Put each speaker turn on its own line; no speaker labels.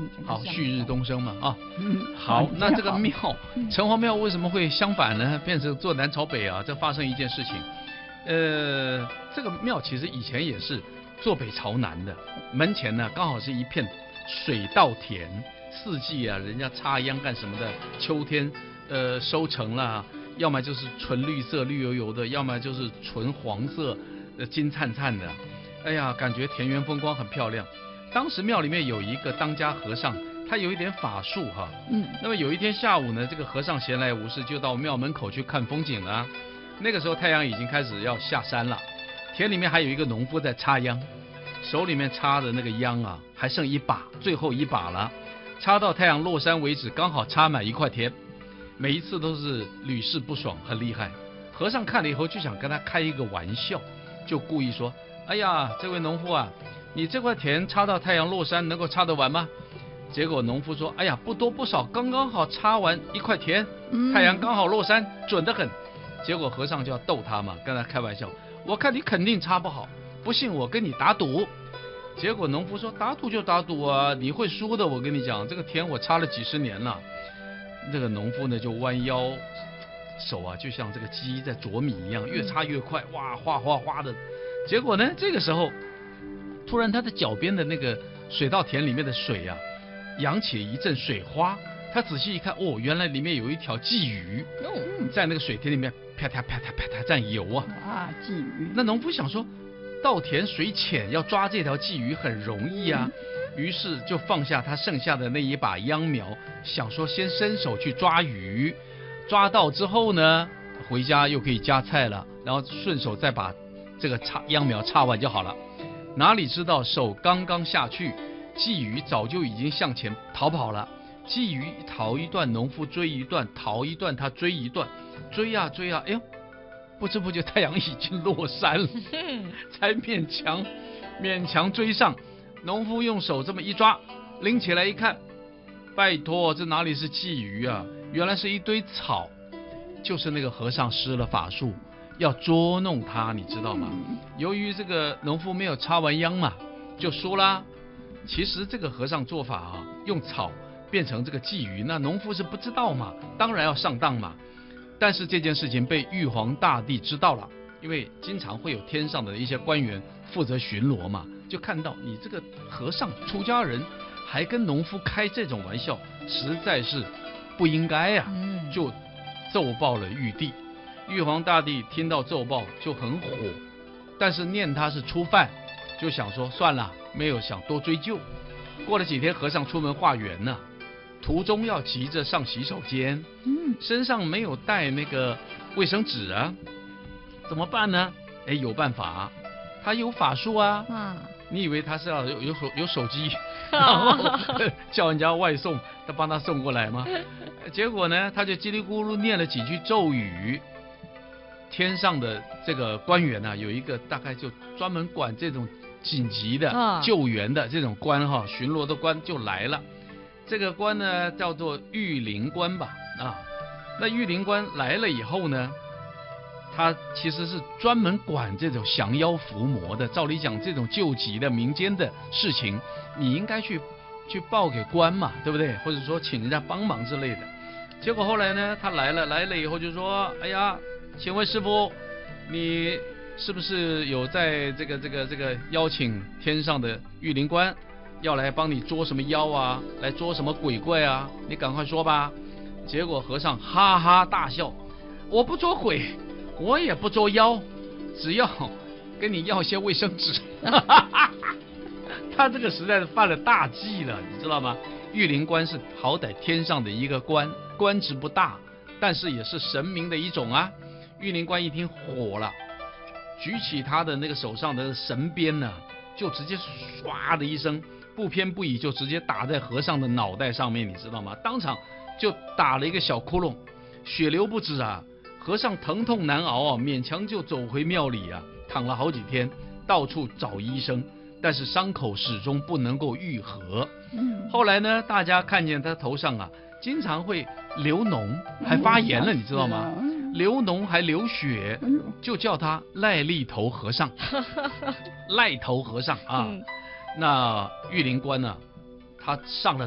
好，旭日东升嘛啊。
好，
那这个庙城隍庙为什么会相反呢？变成坐南朝北啊？这发生一件事情。这个庙其实以前也是坐北朝南的，门前呢刚好是一片水稻田，四季啊人家插秧干什么的，秋天收成啦，要么就是纯绿色绿油油的，要么就是纯黄色金灿灿的，哎呀，感觉田园风光很漂亮。当时庙里面有一个当家和尚，他有一点法术哈，那么有一天下午呢，这个和尚闲来无事，就到庙门口去看风景了。那个时候太阳已经开始要下山了，田里面还有一个农夫在插秧，手里面插的那个秧啊，还剩一把，最后一把了，插到太阳落山为止，刚好插满一块田，每一次都是屡试不爽，很厉害。和尚看了以后就想跟他开一个玩笑，就故意说：“哎呀，这位农夫啊，你这块田插到太阳落山能够插得完吗？”结果农夫说：“哎呀，不多不少，刚刚好插完一块田，太阳刚好落山，准得很。”结果和尚就要逗他嘛，跟他开玩笑：“我看你肯定插不好，不信我跟你打赌。”结果农夫说：“打赌就打赌啊，你会输的，我跟你讲，这个田我插了几十年了。”这个农夫呢就弯腰，手啊就像这个鸡在啄米一样，越插越快，哇，哗哗哗的。结果呢，这个时候突然他的脚边的那个水稻田里面的水啊，扬起一阵水花。他仔细一看，哦，原来里面有一条鲫鱼，在那个水田里面啪嗒啪嗒啪嗒这样游啊。
啊，鲫鱼。
那农夫想说，稻田水浅，要抓这条鲫鱼很容易啊。于是就放下他剩下的那一把秧苗，想说先伸手去抓鱼，抓到之后呢，回家又可以夹菜了，然后顺手再把这个秧苗插完就好了。哪里知道手刚刚下去，鲫鱼早就已经向前逃跑了。鲫鱼逃一段，农夫追一段，逃一段，他追一段，追啊追啊，哎呦，不知不觉太阳已经落山了，才勉强追上。农夫用手这么一抓，拎起来一看，拜托，这哪里是鲫鱼啊？原来是一堆草，就是那个和尚施了法术，要捉弄他，你知道吗？由于这个农夫没有插完秧嘛，就输啦。其实这个和尚做法啊，用草变成这个鲫鱼，那农夫是不知道嘛，当然要上当嘛。但是这件事情被玉皇大帝知道了，因为经常会有天上的一些官员负责巡逻嘛，就看到你这个和尚出家人还跟农夫开这种玩笑，实在是不应该啊，就奏报了玉帝。玉皇大帝听到奏报就很火，但是念他是初犯，就想说算了，没有想多追究。过了几天，和尚出门化缘呢，途中要急着上洗手间，身上没有带那个卫生纸啊，怎么办呢？哎，有办法，他有法术啊。你以为他是要有手机，然后叫人家外送，他帮他送过来吗？结果呢，他就叽里咕噜念了几句咒语，天上的这个官员呢，有一个大概就专门管这种紧急的救援的这种官哈，巡逻的官就来了。这个官呢叫做御灵官吧，那御灵官来了以后呢，他其实是专门管这种降妖伏魔的。照理讲，这种救急的民间的事情，你应该去报给官嘛，对不对？或者说请人家帮忙之类的。结果后来呢，他来了以后就说：“哎呀，请问师傅，你是不是有在这个邀请天上的御灵官要来帮你捉什么妖啊，来捉什么鬼怪啊？你赶快说吧。”结果和尚哈哈大笑：“我不捉鬼，我也不捉妖，只要跟你要些卫生纸。”他这个实在是犯了大忌了，你知道吗？御灵官是好歹天上的一个官，官职不大，但是也是神明的一种啊。御灵官一听火了，举起他的那个手上的神鞭呢，就直接唰的一声，不偏不倚就直接打在和尚的脑袋上面，你知道吗？当场就打了一个小窟窿，血流不止啊。和尚疼痛难熬啊，勉强就走回庙里啊，躺了好几天，到处找医生，但是伤口始终不能够愈合。后来呢，大家看见他头上啊，经常会流脓，还发炎了，你知道吗？流脓还流血，就叫他癞痢头和尚。癞头和尚啊，那御灵官呢，他上了